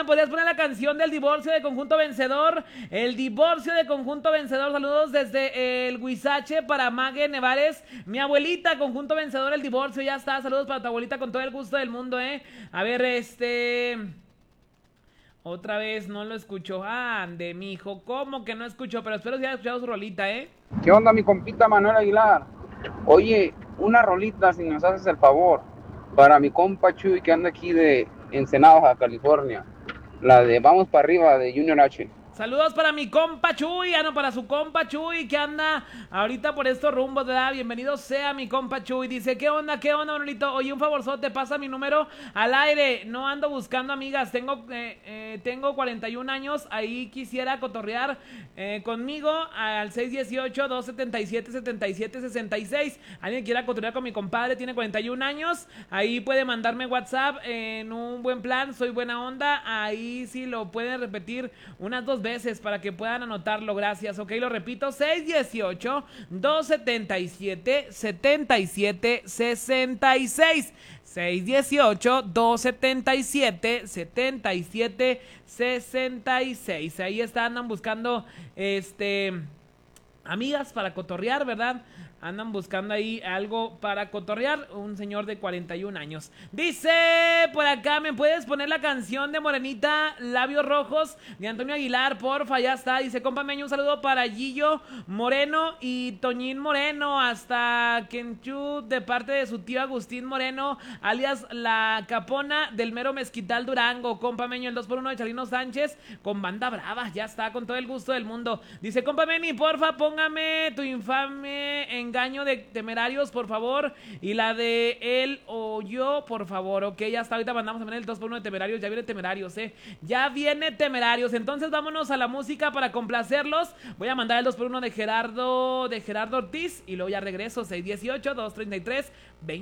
¿podrías poner la canción del divorcio de Conjunto Vencedor? El divorcio de Conjunto Vencedor. Saludos desde el Huizache para Mague Nevares. Mi abuelita, Conjunto Vencedor, el divorcio. Ya está. Saludos para tu abuelita con todo el gusto del mundo, A ver, otra vez no lo escucho. Ande, mijo. ¿Cómo que no escucho? Pero espero que haya escuchado su rolita, ¿Qué onda, mi compita Manuel Aguilar? Oye, una rolita, si nos haces el favor, para mi compa Chuy que anda aquí de Ensenada, Baja California. La de Vamos para arriba de Junior H. Saludos para mi compa Chuy, no, para su compa Chuy que anda ahorita por estos rumbos, ¿verdad? Bienvenido sea mi compa Chuy. Dice, ¿qué onda, Manolito? Oye, un favorzote, pasa mi número al aire. No ando buscando amigas, tengo 41 años, ahí quisiera cotorrear conmigo al 618-277-7766. Alguien quiera cotorrear con mi compadre, tiene 41 años, ahí puede mandarme WhatsApp en un buen plan, soy buena onda, ahí sí lo pueden repetir unas 2 veces para que puedan anotarlo, gracias, ok, lo repito, 618-277-7766, 618-277-7766, ahí están, andan buscando, amigas para cotorrear, ¿verdad? Andan buscando ahí algo para cotorrear. Un señor de 41 años. Dice por acá, ¿me puedes poner la canción de Morenita, Labios Rojos, de Antonio Aguilar? Porfa, ya está. Dice, compa Meño, un saludo para Gillo Moreno y Toñín Moreno, hasta Kenchu, de parte de su tío Agustín Moreno, alias La Capona del mero Mezquital Durango. Compa Meño, el 2x1 de Charlino Sánchez con Banda Brava. Ya está, con todo el gusto del mundo. Dice, compa Meni, porfa, póngame tu infame engaño de Temerarios, por favor, y la de él o yo, por favor, ok, ya está, ahorita mandamos también el 2x1 de Temerarios, ya viene Temerarios, ya viene Temerarios, entonces vámonos a la música para complacerlos. Voy a mandar el 2x1 de Gerardo Ortiz, y luego ya regreso, 618-233-20.